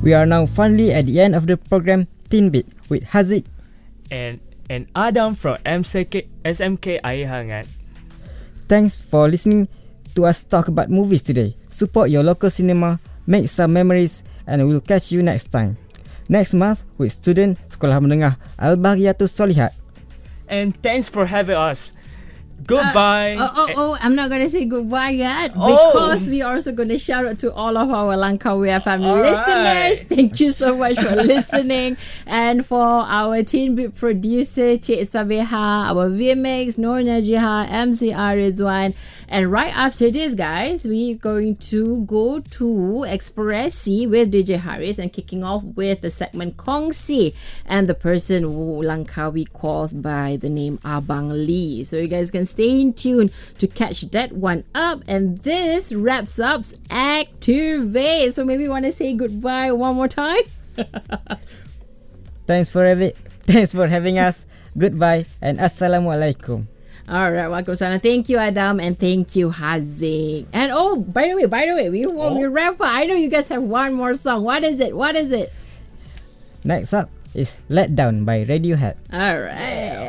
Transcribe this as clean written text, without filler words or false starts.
We are now finally at the end of the program Teen Beat with Haziq and Adam from SMK Air Hangat. Thanks for listening to us talk about movies today. Support your local cinema, make some memories, and we'll catch you next time. Next month with student Sekolah Menengah Al-Baghiyatus Solihat. And thanks for having us. Goodbye. I'm not going to say goodbye yet because we are also going to shout out to all of our Langkawi FM listeners. Right. Thank you so much for listening. And for our Teen Beat producer, Cik Sabiha, our VMX, Nur Najiha, MCR Rizwan. And right after this, guys, we're going to go to Expressi with DJ Haris and kicking off with the segment Kongsi and the person who Langkawi calls by the name Abang Lee. So you guys can stay in tune to catch that one up. And this wraps up Activate. So maybe you want to say goodbye one more time. Thanks for having us. Goodbye and Assalamualaikum. Alright, Waalaikumsalam. Thank you, Adam, and thank you, Haziq. And by the way, we wrap up. I know you guys have one more song. What is it? Next up is Let Down by Radiohead. Alright.